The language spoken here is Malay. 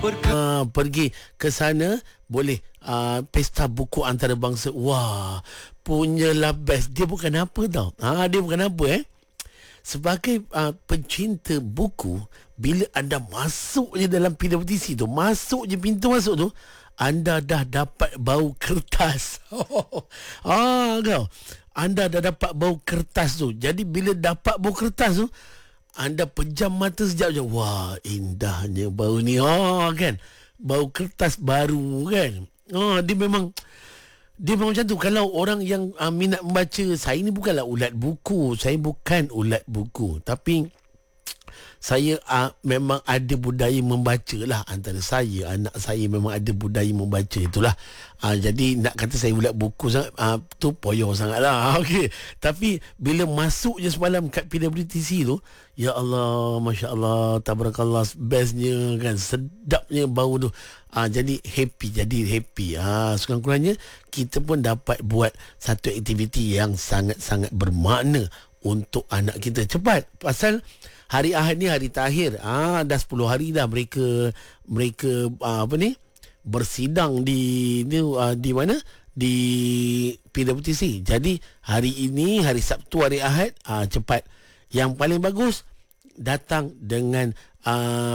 Pergi ke sana boleh pesta buku antarabangsa. Wah, punyalah best. Dia bukan apa tau. Dia bukan apa sebagai pencinta buku, bila anda masuk je dalam PWTC tu, masuk je pintu masuk tu, anda dah dapat bau kertas. Kau, anda dah dapat bau kertas tu. Jadi bila dapat bau kertas tu, anda pejam mata sekejap je. Wah, indahnya bau ni. Kan, bau kertas baru kan. Dia memang macam tu. Kalau orang yang minat membaca, saya ni bukanlah ulat buku. Saya bukan ulat buku. Tapi saya memang ada budaya membaca lah. Antara saya, anak saya memang ada budaya membaca. Itulah. Jadi nak kata saya ulat buku sangat, tu poyo sangat lah. Okay. Tapi bila masuk je semalam kat PWTC tu, ya Allah, Masya Allah, tabarakallah, bestnya kan, sedapnya bau tu. Jadi happy. Sekurang-kurangnya kita pun dapat buat satu aktiviti yang sangat-sangat bermakna untuk anak kita. Cepat, pasal hari Ahad ni hari terakhir. Dah 10 hari dah mereka bersidang di mana? Di PWTC. Jadi hari ini, hari Sabtu, hari Ahad, cepat. Yang paling bagus, datang dengan